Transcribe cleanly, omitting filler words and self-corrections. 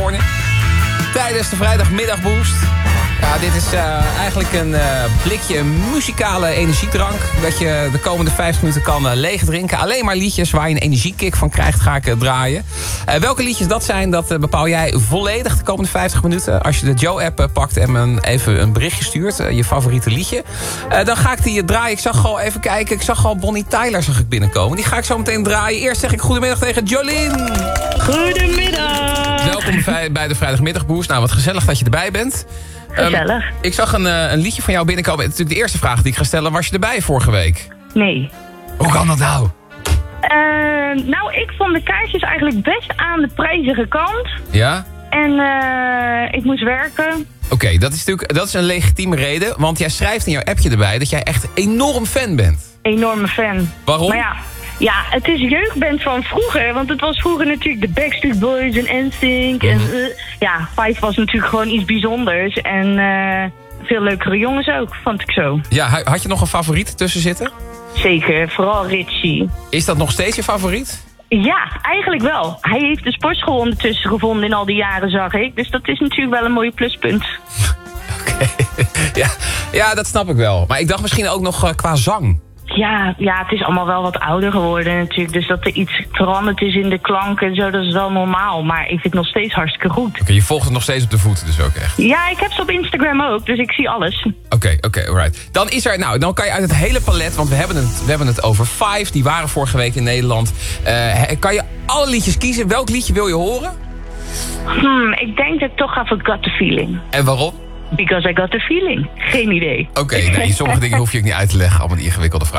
Morning. Tijdens de vrijdagmiddagboost. Ja, dit is eigenlijk een blikje muzikale energiedrank. Dat je de komende 50 minuten kan leeg drinken. Alleen maar liedjes waar je een energiekick van krijgt, ga ik draaien. Welke liedjes dat zijn, dat bepaal jij volledig de komende 50 minuten. Als je de Joe-app pakt en me even een berichtje stuurt, je favoriete liedje. Dan ga ik die draaien. Ik zag al even kijken, ik zag al Bonnie Tyler binnenkomen. Die ga ik zo meteen draaien. Eerst zeg ik goedemiddag tegen Jolien. Goedemiddag. Welkom bij de vrijdagmiddagboost. Nou, wat gezellig dat je erbij bent. Gezellig. Ik zag een liedje van jou binnenkomen. Het is natuurlijk de eerste vraag die ik ga stellen. Was je erbij vorige week? Nee. Hoe kan dat nou? Nou, ik vond de kaartjes eigenlijk best aan de prijzige kant. Ja? En ik moest werken. Oké, dat is een legitieme reden. Want jij schrijft in jouw appje erbij dat jij echt enorm fan bent. Enorme fan. Waarom? Maar ja, het is jeugdband van vroeger. Want het was vroeger natuurlijk de Backstreet Boys en NSYNC. En Five was natuurlijk gewoon iets bijzonders. En veel leukere jongens ook, vond ik zo. Ja, had je nog een favoriet tussen zitten? Zeker, vooral Richie. Is dat nog steeds je favoriet? Ja, eigenlijk wel. Hij heeft de sportschool ondertussen gevonden in al die jaren, zag ik. Dus dat is natuurlijk wel een mooi pluspunt. Oké. Ja, dat snap ik wel. Maar ik dacht misschien ook nog qua zang. Ja, het is allemaal wel wat ouder geworden natuurlijk. Dus dat er iets veranderd is in de klanken en zo, dat is wel normaal. Maar ik vind het nog steeds hartstikke goed. Oké, je volgt het nog steeds op de voet dus ook echt? Ja, ik heb ze op Instagram ook, dus ik zie alles. Oké, alright. Dan kan je uit het hele palet, want we hebben het over Five. Die waren vorige week in Nederland. Kan je alle liedjes kiezen? Welk liedje wil je horen? Ik denk dat ik toch ga voor Got the Feeling. En waarom? Because I got the feeling. Geen idee. Oké, nee, sommige dingen hoef je ook niet uit te leggen. Allemaal die ingewikkelde vragen.